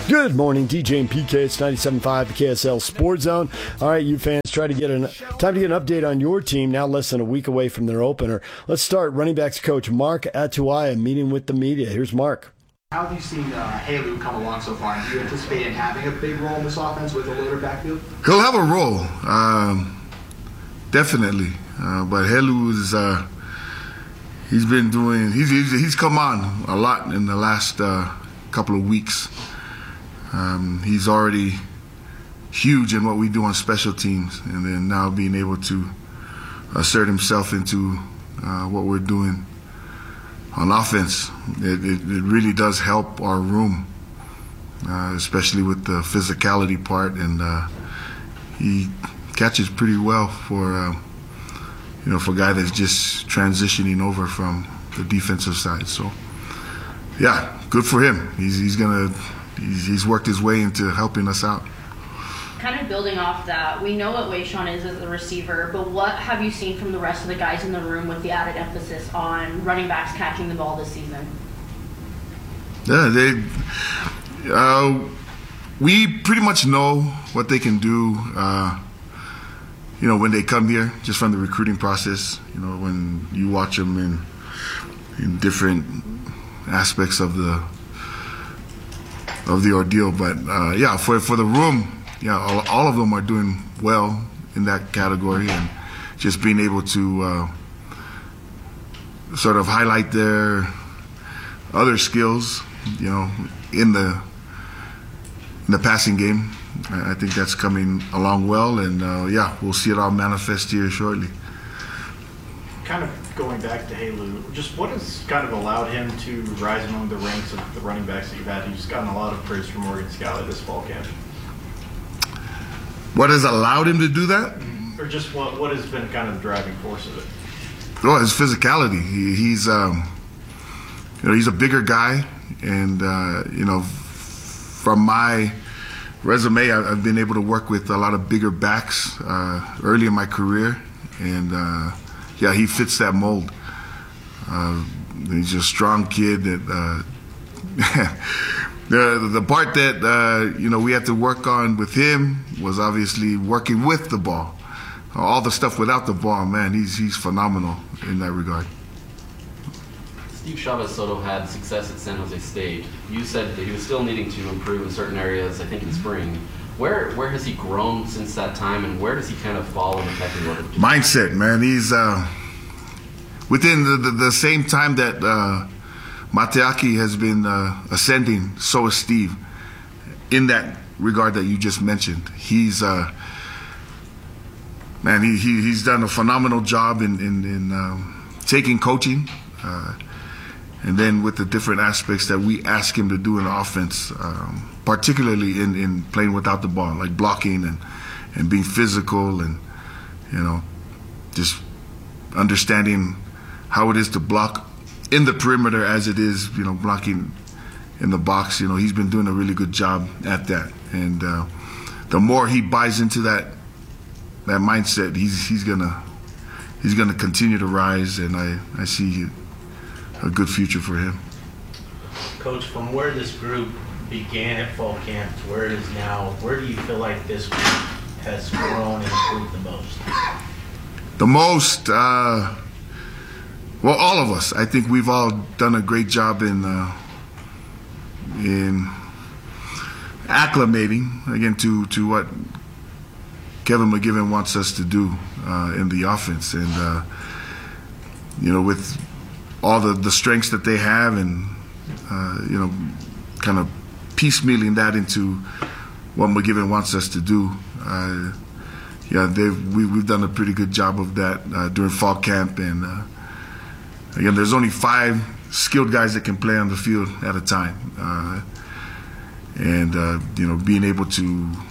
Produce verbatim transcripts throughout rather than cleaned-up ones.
Good morning, D J and P K. It's ninety-seven point five, the K S L Sports Zone. All right, you fans, try to get an time to get an update on your team. Now less than a week away from their opener. Let's start. Running backs coach Mark Atuaya meeting with the media. Here's Mark. How have you seen uh, Helu come along so far? Do you anticipate him having a big role in this offense with a loader backfield? He'll have a role, um, definitely. Uh, but Helu is uh, he's been doing he's, he's he's come on a lot in the last uh, couple of weeks. Um, he's already huge in what we do on special teams, and then now being able to assert himself into uh, what we're doing on offense, it, it, it really does help our room, uh, especially with the physicality part, and uh, he catches pretty well for uh, you know for a guy that's just transitioning over from the defensive side. So yeah, good for him. He's he's gonna. He's, he's worked his way into helping us out. Kind of building off that, we know what Wayshawn is as a receiver, but what have you seen from the rest of the guys in the room with the added emphasis on running backs catching the ball this season? Yeah, they. Uh, we pretty much know what they can do. Uh, you know, when they come here, just from the recruiting process. You know, when you watch them in in different aspects of the. of the ordeal, but uh, yeah, for for the room, yeah, all, all of them are doing well in that category, and just being able to uh, sort of highlight their other skills, you know, in the in the passing game. I think that's coming along well, and uh, yeah, we'll see it all manifest here shortly. Kind of going back to Helu, just what has kind of allowed him to rise among the ranks of the running backs that you've had? He's gotten a lot of praise from Morgan Scalley this fall camp. What has allowed him to do that? Or just what what has been kind of the driving force of it? Well, his physicality. He, he's um, you know he's a bigger guy, and uh, you know from my resume, I've been able to work with a lot of bigger backs uh, early in my career, and. Uh, Yeah, he fits that mold. Uh, he's a strong kid. That uh, the the part that uh, you know we had to work on with him was obviously working with the ball. All the stuff without the ball, man, he's he's phenomenal in that regard. Steve Chavez Soto had success at San Jose State. You said that he was still needing to improve in certain areas, I think in spring. Where where has he grown since that time, and where does he kind of fall in the pecking order? Mindset, man. He's uh, within the, the, the same time that uh, Mateaki has been uh, ascending, so is Steve. In that regard that you just mentioned, he's uh, man. He, he he's done a phenomenal job in in, in um, taking coaching, uh, and then with the different aspects that we ask him to do in offense. Um, particularly in, in playing without the ball, like blocking and, and being physical, and you know, just understanding how it is to block in the perimeter as it is, you know, blocking in the box. You know, he's been doing a really good job at that, and uh, the more he buys into that that mindset, he's he's gonna he's gonna continue to rise, and I, I see a good future for him. Coach, from where this group began at fall camp to where it is now, where do you feel like this group has grown and improved the most? The most, uh, well, all of us. I think we've all done a great job in uh, in acclimating again to to what Kevin McGiven wants us to do uh, in the offense, and uh, you know, with all the the strengths that they have, and uh, you know, kind of piecemealing that into what McGiven wants us to do. Uh, yeah, they've, we, we've done a pretty good job of that uh, during fall camp. And uh, again, there's only five skilled guys that can play on the field at a time. Uh, and, uh, you know, being able to,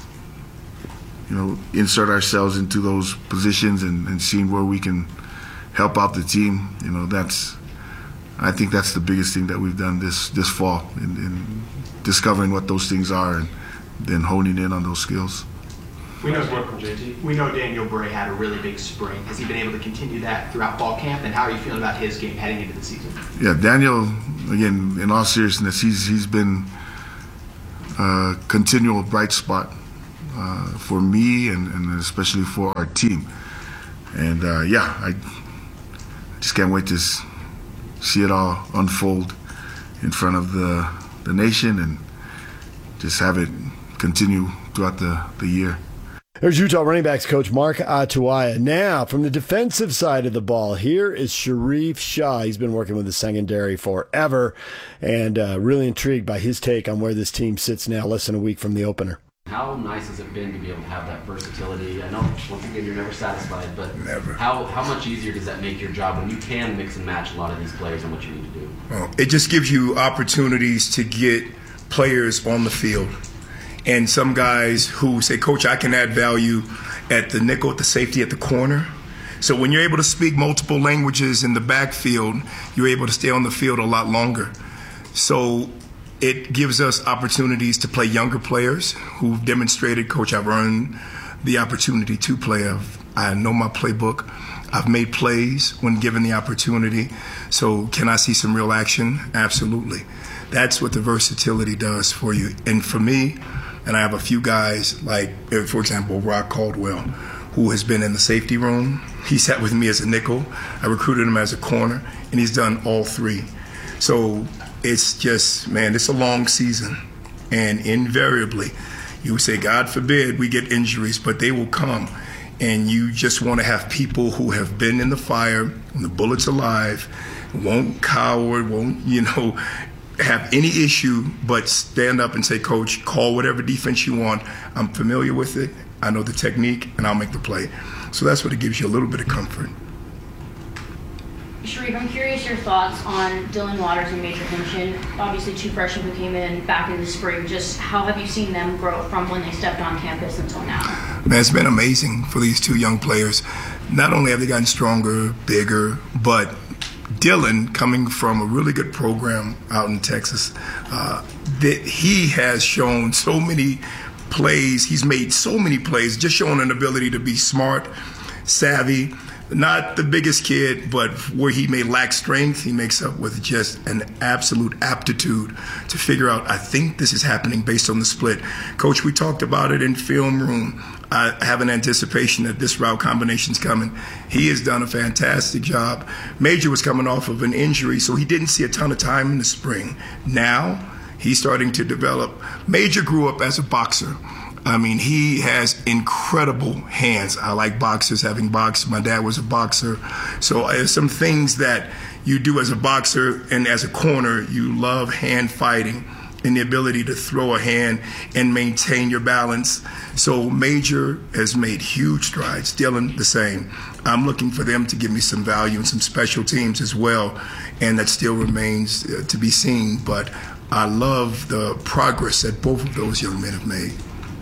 you know, insert ourselves into those positions and, and seeing where we can help out the team, you know, that's, I think that's the biggest thing that we've done this, this fall, in, in discovering what those things are and then honing in on those skills. We know, we know Daniel Bray had a really big spring. Has he been able to continue that throughout fall camp, and how are you feeling about his game heading into the season? Yeah, Daniel, again, in all seriousness, he's he's been a continual bright spot uh, for me and, and especially for our team. And uh, yeah, I just can't wait to see it all unfold in front of the, the nation and just have it continue throughout the, the year. There's Utah running backs coach Mark Atuaya. Now, from the defensive side of the ball, here is Sharif Shah. He's been working with the secondary forever and uh, really intrigued by his take on where this team sits now, less than a week from the opener. How nice has it been to be able to have that versatility? I know, once again, you're never satisfied, but never. How, how much easier does that make your job when you can mix and match a lot of these players and what you need to do? Well, it just gives you opportunities to get players on the field. And some guys who say, Coach, I can add value at the nickel, at the safety, at the corner. So when you're able to speak multiple languages in the backfield, you're able to stay on the field a lot longer. So it gives us opportunities to play younger players who've demonstrated, Coach, I've earned the opportunity to play. I know my playbook. I've made plays when given the opportunity. So can I see some real action? Absolutely. That's what the versatility does for you. And for me, and I have a few guys like, for example, Rock Caldwell, who has been in the safety room. He sat with me as a nickel. I recruited him as a corner, and he's done all three. So it's just, man, it's a long season. And invariably, you say, God forbid we get injuries, but they will come. And you just want to have people who have been in the fire, when the bullet's alive, won't cower, won't, you know, have any issue, but stand up and say, Coach, call whatever defense you want. I'm familiar with it. I know the technique, and I'll make the play. So that's what it gives you a little bit of comfort. Sharif, I'm curious your thoughts on Dylan Waters and Major Hinchin. Obviously, two freshmen who came in back in the spring. Just how have you seen them grow from when they stepped on campus until now? Man, it's been amazing for these two young players. Not only have they gotten stronger, bigger, but Dylan, coming from a really good program out in Texas, uh, that he has shown so many plays. He's made so many plays, just showing an ability to be smart, savvy. Not the biggest kid, but where he may lack strength, he makes up with just an absolute aptitude to figure out, I think this is happening based on the split. Coach, we talked about it in film room. I have an anticipation that this route combination's coming. He has done a fantastic job. Major was coming off of an injury, so he didn't see a ton of time in the spring. Now, he's starting to develop. Major grew up as a boxer. I mean, he has incredible hands. I like boxers, having boxed. My dad was a boxer. So there's some things that you do as a boxer and as a corner, you love hand fighting and the ability to throw a hand and maintain your balance. So Major has made huge strides. Dylan, the same. I'm looking for them to give me some value and some special teams as well, and that still remains uh, to be seen. But I love the progress that both of those young men have made.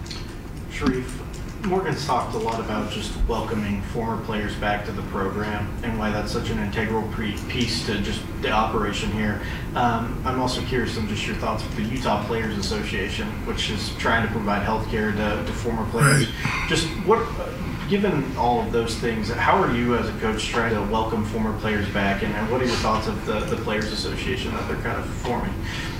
Sharif, Morgan's talked a lot about just welcoming former players back to the program and why that's such an integral pre- piece to just the operation here. Um, I'm also curious on just your thoughts with the Utah Players Association, which is trying to provide health care to, to former players. Right. Just what, uh, given all of those things, how are you as a coach trying to welcome former players back, and, and what are your thoughts of the, the Players Association that they're kind of forming?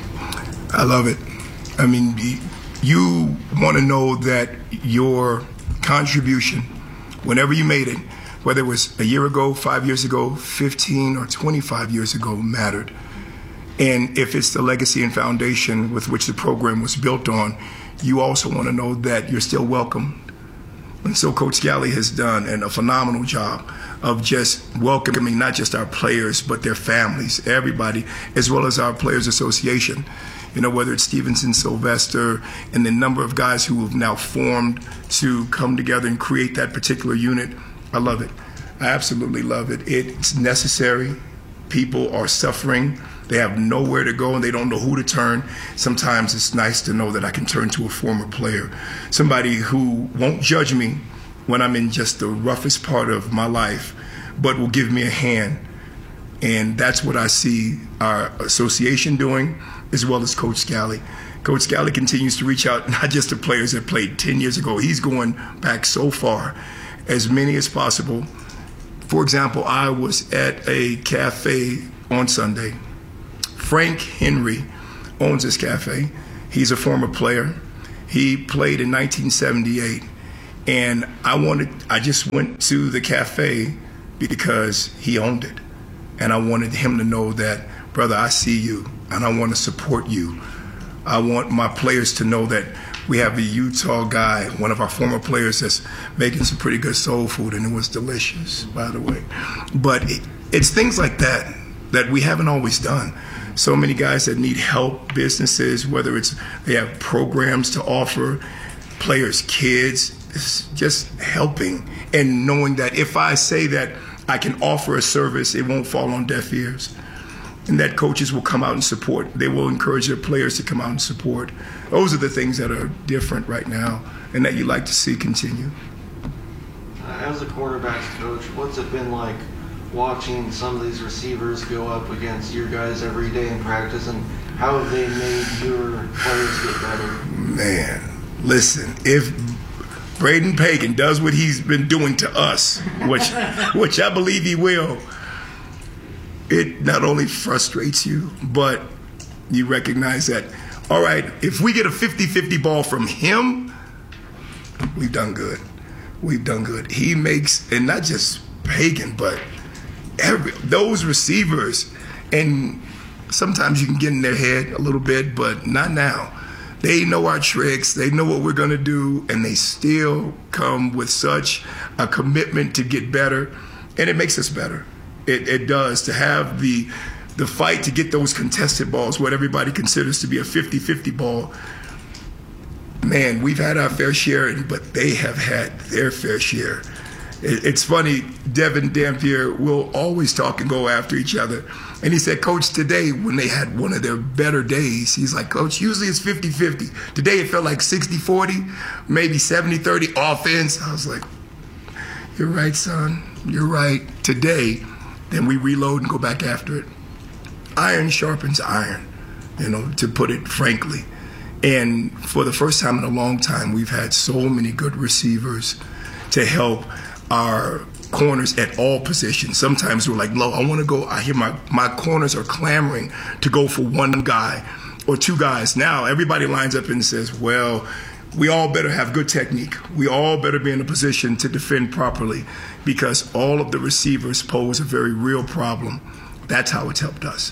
I love it. I mean, you want to know that your contribution, whenever you made it, whether it was a year ago, five years ago, fifteen or twenty-five years ago, mattered. And if it's the legacy and foundation with which the program was built on, you also want to know that you're still welcome. And so Coach Scalley has done a phenomenal job of just welcoming not just our players, but their families, everybody, as well as our Players Association. You know, whether it's Stevenson, Sylvester, and the number of guys who have now formed to come together and create that particular unit. I love it. I absolutely love it. It's necessary. People are suffering. They have nowhere to go and they don't know who to turn. Sometimes it's nice to know that I can turn to a former player, somebody who won't judge me when I'm in just the roughest part of my life, but will give me a hand. And that's what I see our association doing, as well as Coach Scalley. Coach Scalley continues to reach out not just to players that played ten years ago. He's going back so far, as many as possible. For example, I was at a cafe on Sunday. Frank Henry owns this cafe. He's a former player. He played in nineteen seventy-eight, and I wanted. I just went to the cafe because he owned it, and I wanted him to know that, brother, I see you, and I want to support you. I want my players to know that we have a Utah guy, one of our former players, that's making some pretty good soul food, and it was delicious, by the way. But it, it's things like that that we haven't always done. So many guys that need help, businesses, whether it's they have programs to offer, players' kids, it's just helping and knowing that if I say that I can offer a service, it won't fall on deaf ears. And that coaches will come out and support. They will encourage their players to come out and support. Those are the things that are different right now and that you like to see continue. Uh, as a quarterbacks coach, what's it been like watching some of these receivers go up against your guys every day in practice, and how have they made your players get better? Man, listen, if Braden Pagan does what he's been doing to us, which which I believe he will, it not only frustrates you, but you recognize that, all right, if we get a fifty-fifty ball from him, we've done good. We've done good. He makes, and not just Pagan, but every those receivers, and sometimes you can get in their head a little bit, but not now. They know our tricks, they know what we're gonna do, and they still come with such a commitment to get better, and it makes us better. It, it does, to have the the fight to get those contested balls, what everybody considers to be a fifty-fifty ball. Man, we've had our fair share, but they have had their fair share. It, it's funny, Devin Dampier will always talk and go after each other. And he said, Coach, today, when they had one of their better days, he's like, Coach, usually it's fifty-fifty. Today it felt like sixty forty, maybe seventy thirty offense. I was like, you're right, son. You're right. Today, then we reload and go back after it. Iron sharpens iron, you know, to put it frankly. And for the first time in a long time, we've had so many good receivers to help our corners at all positions. Sometimes we're like, no, I want to go. I hear my, my corners are clamoring to go for one guy or two guys. Now everybody lines up and says, well, we all better have good technique. We all better be in a position to defend properly, because all of the receivers pose a very real problem. That's how it's helped us.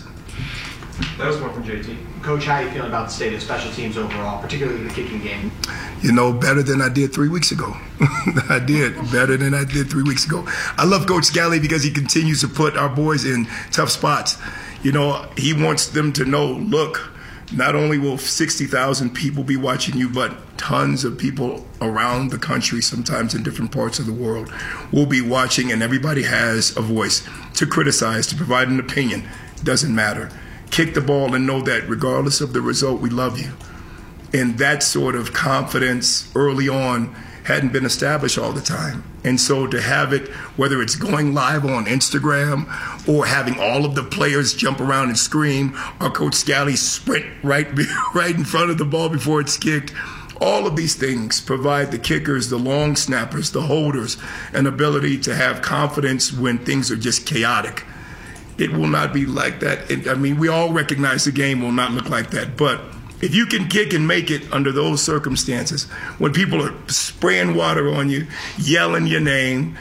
That was more from J T. Coach, how are you feeling about the state of special teams overall, particularly the kicking game? You know, better than I did three weeks ago. I did, better than I did three weeks ago. I love Coach Scalley because he continues to put our boys in tough spots. You know, he wants them to know, look, not only will sixty thousand people be watching you, but tons of people around the country, sometimes in different parts of the world, will be watching, and everybody has a voice to criticize, to provide an opinion. Doesn't matter. Kick the ball and know that regardless of the result, we love you. And that sort of confidence early on hadn't been established all the time. And so to have it, whether it's going live on Instagram or having all of the players jump around and scream, or Coach Scalley sprint right, right in front of the ball before it's kicked, all of these things provide the kickers, the long snappers, the holders, an ability to have confidence when things are just chaotic. It will not be like that. It, I mean, we all recognize the game will not look like that, but if you can kick and make it under those circumstances, when people are spraying water on you, yelling your name,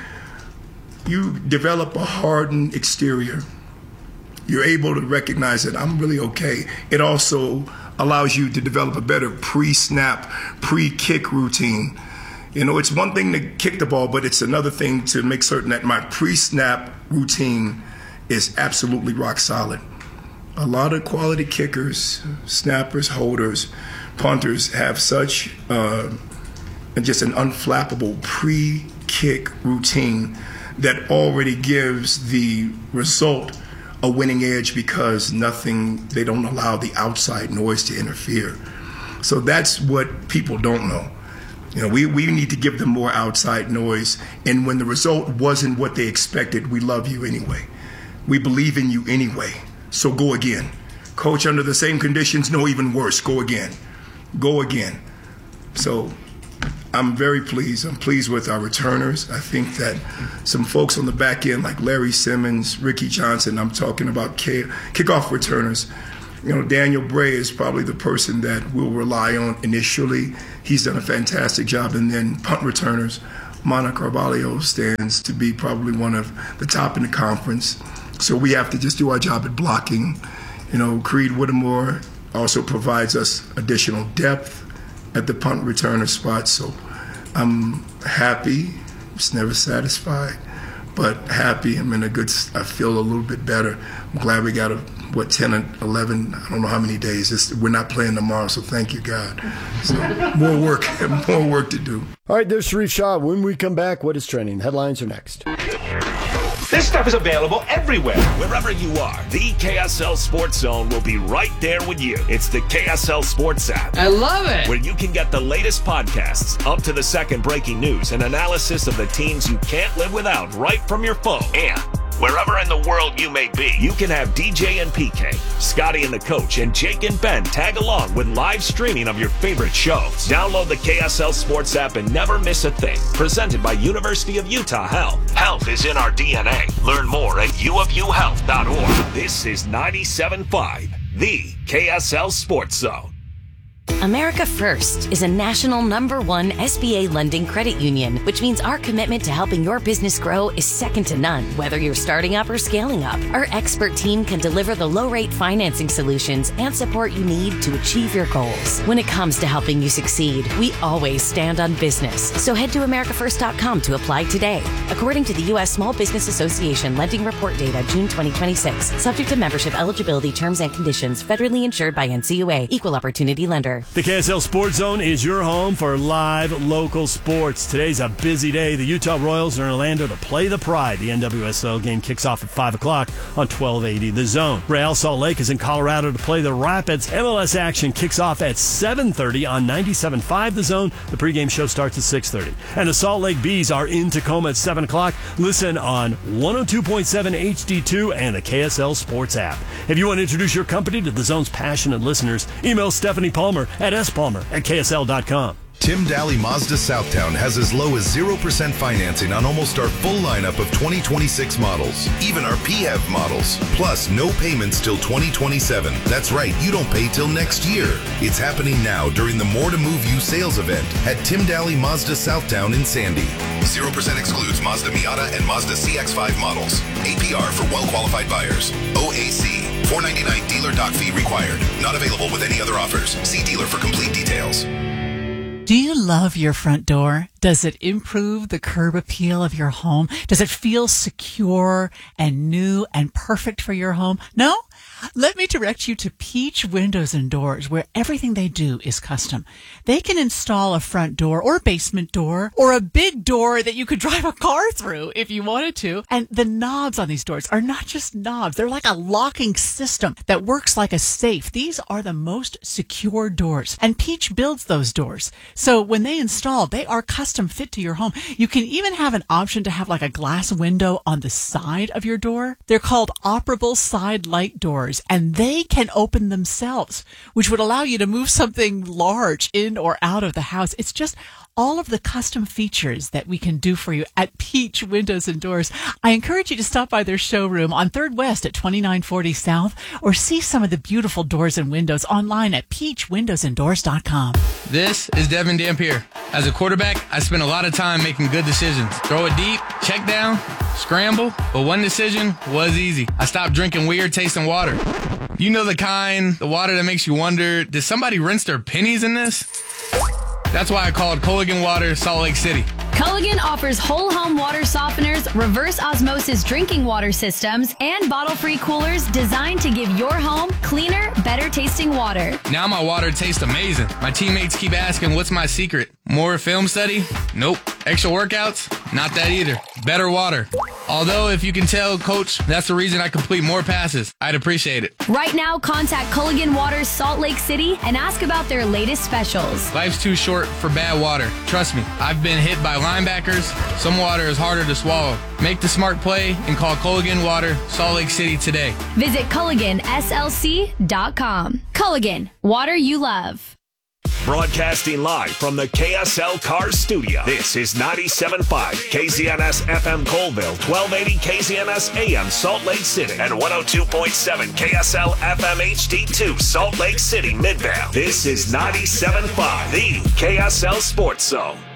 you develop a hardened exterior. You're able to recognize that I'm really okay. It also allows you to develop a better pre-snap, pre-kick routine. You know, it's one thing to kick the ball, but it's another thing to make certain that my pre-snap routine is absolutely rock solid. A lot of quality kickers, snappers, holders, punters have such uh, just an unflappable pre-kick routine that already gives the result a winning edge, because nothing, they don't allow the outside noise to interfere. So that's what people don't know. You know, we, we need to give them more outside noise. And when the result wasn't what they expected, we love you anyway. We believe in you anyway. So go again. Coach, under the same conditions, no, even worse, go again. Go again. So I'm very pleased. I'm pleased with our returners. I think that some folks on the back end, like Larry Simmons, Ricky Johnson, I'm talking about kickoff returners, You know, Daniel Bray is probably the person that we'll rely on initially. He's done a fantastic job. And then punt returners, Mana Carvalho stands to be probably one of the top in the conference. So we have to just do our job at blocking. You know, Creed Whittemore also provides us additional depth at the punt returner spot. So I'm happy. It's never satisfied, but happy. I'm in a good, I feel a little bit better. I'm glad we got a, what, ten or eleven, I don't know how many days. It's, we're not playing tomorrow, so thank you, God. So more work, more work to do. All right, there's Sharif Shah. When we come back, what is trending? Headlines are next. This stuff is available everywhere. Wherever you are, the K S L Sports Zone will be right there with you. It's the K S L Sports app. I love it. Where you can get the latest podcasts, up to the second breaking news, and analysis of the teams you can't live without right from your phone. And wherever in the world you may be, you can have D J and P K, Scotty and the Coach, and Jake and Ben tag along with live streaming of your favorite shows. Download the K S L Sports app and never miss a thing. Presented by University of Utah Health. Health is in our D N A. Learn more at u of u health dot org. This is ninety-seven point five, the K S L Sports Zone. America First is a national number one S B A lending credit union, which means our commitment to helping your business grow is second to none. Whether you're starting up or scaling up, our expert team can deliver the low-rate financing solutions and support you need to achieve your goals. When it comes to helping you succeed, we always stand on business. So head to america first dot com to apply today. According to the U S Small Business Association Lending Report Data, June twenty twenty-six, subject to membership eligibility, terms and conditions, federally insured by N C U A, Equal Opportunity Lender. The K S L Sports Zone is your home for live local sports. Today's a busy day. The Utah Royals are in Orlando to play the Pride. The N W S L game kicks off at five o'clock on twelve eighty The Zone. Real Salt Lake is in Colorado to play the Rapids. M L S action kicks off at seven thirty on ninety-seven point five The Zone. The pregame show starts at six thirty. And the Salt Lake Bees are in Tacoma at seven o'clock. Listen on one oh two point seven H D two and the K S L Sports app. If you want to introduce your company to the Zone's passionate listeners, email Stephanie Palmer at s palmer at k s l dot com. Tim Daly Mazda Southtown has as low as zero percent financing on almost our full lineup of twenty twenty-six models, even our P H E V models, plus no payments till twenty twenty-seven. That's right, you don't pay till next year. It's happening now during the More to Move You sales event at Tim Daly Mazda Southtown in Sandy. zero percent excludes Mazda Miata and Mazda C X five models. A P R for well-qualified buyers. O A C. four ninety-nine dealer dock fee required. Not available with any other offers. See dealer for complete details. Do you love your front door? Does it improve the curb appeal of your home? Does it feel secure and new and perfect for your home? No? Let me direct you to Peach Windows and Doors, where everything they do is custom. They can install a front door or a basement door or a big door that you could drive a car through if you wanted to. And the knobs on these doors are not just knobs. They're like a locking system that works like a safe. These are the most secure doors, and Peach builds those doors. So when they install, they are custom fit to your home. You can even have an option to have like a glass window on the side of your door. They're called operable side light doors, and they can open themselves, which would allow you to move something large in or out of the house. It's just all of the custom features that we can do for you at Peach Windows and Doors. I encourage you to stop by their showroom on third West at twenty-nine forty South, or see some of the beautiful doors and windows online at peach windows and doors dot com. This is Devin Dampier. As a quarterback, I spent a lot of time making good decisions. Throw it deep, check down, scramble, but one decision was easy. I stopped drinking weird tasting water. You know the kind, the water that makes you wonder, did somebody rinse their pennies in this? That's why I called Culligan Water Salt Lake City. Culligan offers whole home water softeners, reverse osmosis drinking water systems, and bottle-free coolers designed to give your home cleaner, better tasting water. Now my water tastes amazing. My teammates keep asking, what's my secret? More film study? Nope. Extra workouts? Not that either. Better water. Although, if you can tell, Coach, that's the reason I complete more passes. I'd appreciate it. Right now, contact Culligan Water Salt Lake City and ask about their latest specials. Life's too short for bad water. Trust me, I've been hit by linebackers. Some water is harder to swallow. Make the smart play and call Culligan Water Salt Lake City today. Visit Culligan S L C dot com. Culligan, water you love. Broadcasting live from the K S L Cars Studio. This is ninety-seven point five K Z N S F M Colville, twelve eighty K Z N S A M Salt Lake City, and one oh two point seven K S L F M H D two Salt Lake City, Midvale. This is ninety-seven point five, the K S L Sports Zone.